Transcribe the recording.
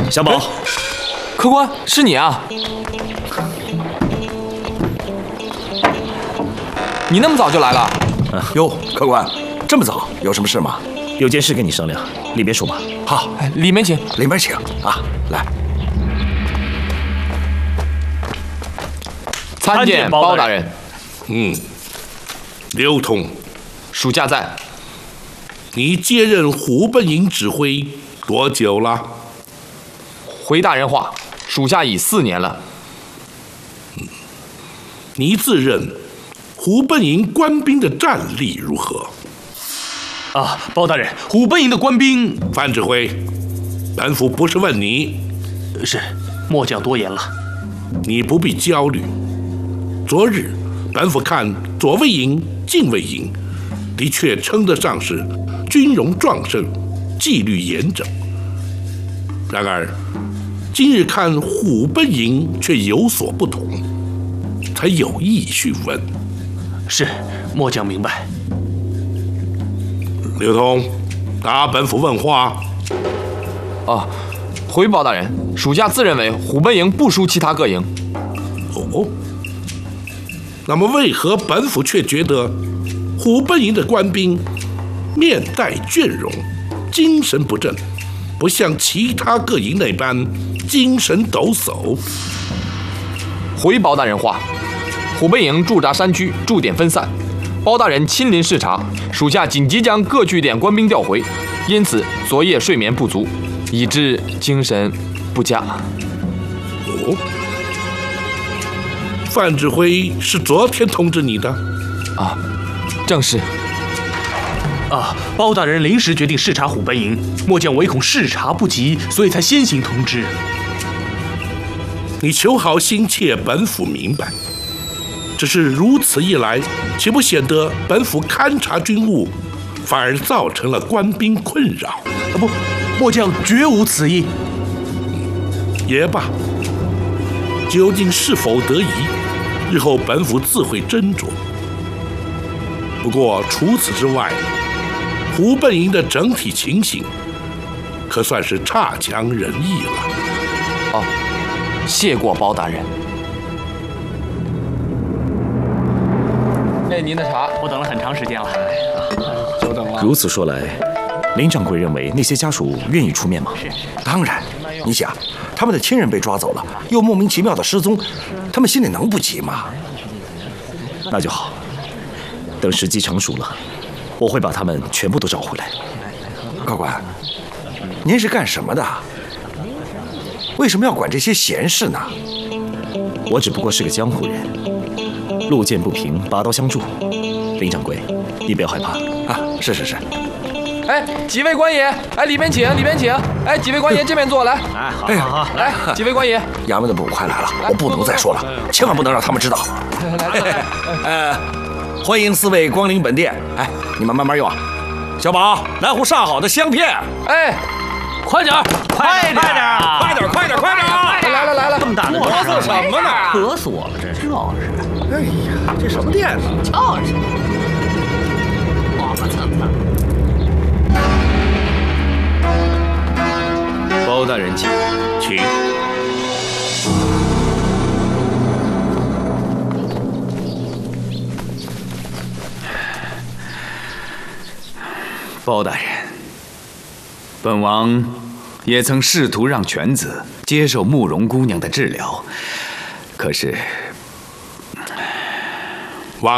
小宝， 客官，是你啊！你那么早就来了？ 哟，客官，这么早，有什么事吗？ 有件事跟你商量，里边说吧。 好， 里面请， 里面请啊，来。 参见包大人。 刘通， 属下在。 你接任虎贲营指挥多久了？ 回大人话，属下已4年了。 你自认虎贲营官兵的战力如何？ 啊，包大人，虎贲营的官兵…… 范指挥，本府不是问你， 是末将多言了。 你不必焦虑。昨日本府看左卫营、近卫营，的确称得上是军容壮盛，纪律严整。然而今日看虎贲营却有所不同，才有意询问。 是，末将明白。 刘通，答本府问话。 回包大人，属下自认为虎贲营不输其他各营。 哦，那么为何本府却觉得虎贲营的官兵面带倦容，精神不振，不像其他各营那般精神抖擞？ 回包大人话，虎贲营驻扎山区，驻点分散，包大人亲临视察，属下紧急将各据点官兵调回，因此昨夜睡眠不足，以致精神不佳。 哦，范指挥是昨天通知你的？ 正是。 包大人临时决定视察虎贲营，末将唯恐视察不及，所以才先行通知。 你求好心切，本府明白。只是如此一来，岂不显得本府勘察军务，反而造成了官兵困扰？ 不，末将绝无此意。 也罢，究竟是否得宜，日后本府自会斟酌。不过除此之外，虎贲营的整体情形可算是差强人意了。 谢过包大人。您的茶， 我等了很长时间了。 久等了。 如此说来，林掌柜认为那些家属愿意出面吗？ 当然，你想，他们的亲人被抓走了，又莫名其妙的失踪，他们心里能不急吗？ 那就好。等时机成熟了，我会把他们全部都找回来。 高官，您是干什么的？为什么要管这些闲事呢？ 我只不过是个江湖人，路见不平，拔刀相助。林掌柜，你不要害怕啊！是。 几位官爷，里边请，里边请。几位官爷这边坐，来。 好， 来，几位官爷。 衙门的捕快来了，我不能再说了，千万不能让他们知道。欢迎4位光临本店。你们慢慢用啊。小宝，来壶上好的香片。 快点， 快点！ 来了， 这么大的哆嗦什么呢？ 渴死我了，这是。 哎呀，这什么店呢？ 就是磨磨蹭蹭。 包大人请。 包大人，本王也曾试图让犬子接受慕容姑娘的治疗，可是